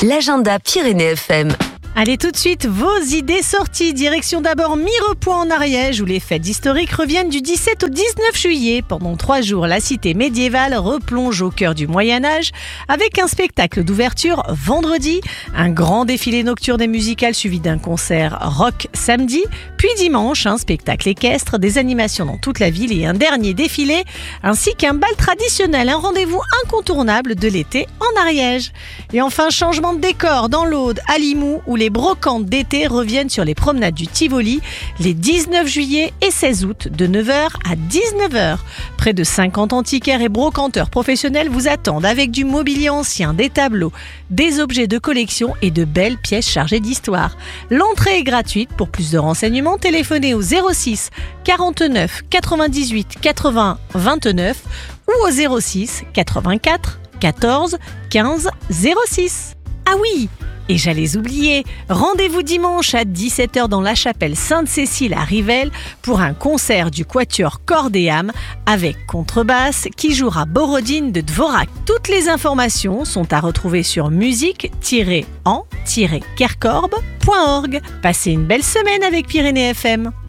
l'agenda Pyrénées FM. Allez tout de suite, vos idées sorties. Direction d'abord Mirepoix en Ariège où les fêtes historiques reviennent du 17 au 19 juillet. Pendant 3 jours, la cité médiévale replonge au cœur du Moyen-Âge avec un spectacle d'ouverture vendredi, un grand défilé nocturne et musical suivi d'un concert rock samedi, puis dimanche, un spectacle équestre, des animations dans toute la ville et un dernier défilé, ainsi qu'un bal traditionnel, un rendez-vous incontournable de l'été en Ariège. Et enfin, changement de décor dans l'Aude, à Limoux, où les brocantes d'été reviennent sur les promenades du Tivoli les 19 juillet et 16 août de 9h à 19h. Près de 50 antiquaires et brocanteurs professionnels vous attendent avec du mobilier ancien, des tableaux, des objets de collection et de belles pièces chargées d'histoire. L'entrée est gratuite. Pour plus de renseignements, téléphonez au 06 49 98 80 29 ou au 06 84 14 15 06. Ah oui, et j'allais oublier, rendez-vous dimanche à 17h dans la chapelle Sainte-Cécile à Rivelles pour un concert du quatuor Cordes et âmes avec contrebasse qui jouera Borodine de Dvorak. Toutes les informations sont à retrouver sur musique-en-kerkorbe.org. Passez une belle semaine avec Pyrénées FM.